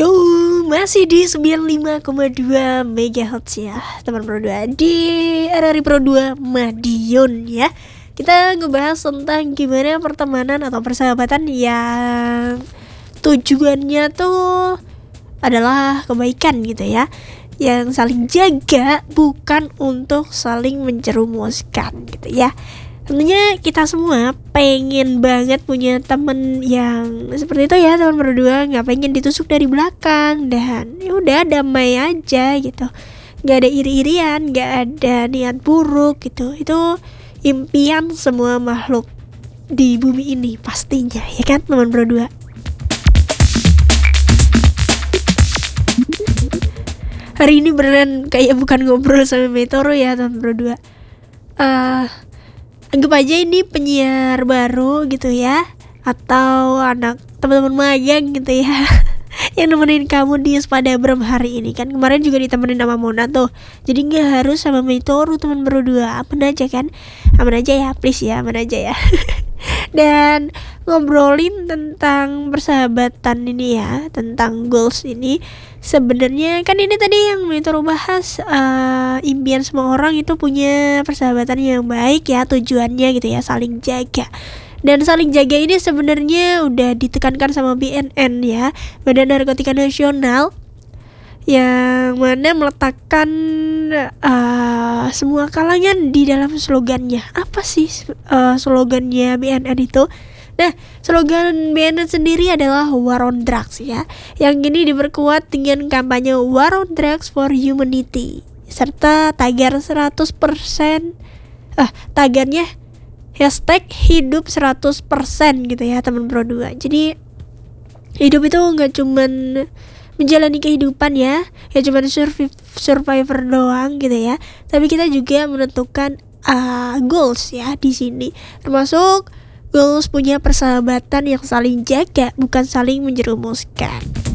Yo, masih di 95,2 MHz ya teman Pro 2 di RRI Pro 2 Madiun ya. Kita ngebahas tentang gimana pertemanan atau persahabatan yang tujuannya tuh adalah kebaikan gitu ya, yang saling jaga bukan untuk saling menjerumuskan gitu ya. Tentunya kita semua pengen banget punya temen yang seperti itu ya teman berdua, nggak pengen ditusuk dari belakang dan ya udah damai aja gitu, nggak ada iri-irian, nggak ada niat buruk gitu. Itu impian semua makhluk di bumi ini pastinya ya kan teman berdua. Hari ini beneran kayak bukan ngobrol sama Metoro ya teman berdua. Anggap aja ini penyiar baru gitu ya, atau anak teman-teman magang gitu ya yang nemenin kamu di Sepada Bram hari ini kan. Kemarin juga ditemenin sama Mona tuh, jadi gak harus sama Mitoru teman berdua. Aman aja kan, aman aja ya, please ya, aman aja ya dan ngobrolin tentang persahabatan ini ya, tentang goals ini. Sebenarnya kan ini tadi yang Mitoru bahas, impian semua orang itu punya persahabatan yang baik ya, tujuannya gitu ya, saling jaga. Dan saling jaga ini sebenarnya udah ditekankan sama BNN ya, Badan Narkotika Nasional, yang mana meletakkan semua kalangan di dalam slogannya. Apa sih slogannya BNN itu? Nah, slogan BNN sendiri adalah War on Drugs ya, yang ini diperkuat dengan kampanye War on Drugs for Humanity serta tagar 100%, tagarnya hashtag hidup 100% gitu ya teman Pro 2. Jadi hidup itu gak cuman menjalani kehidupan ya cuman survivor doang gitu ya, tapi kita juga menentukan goals ya di sini, termasuk goals punya persahabatan yang saling jaga bukan saling menjerumuskan.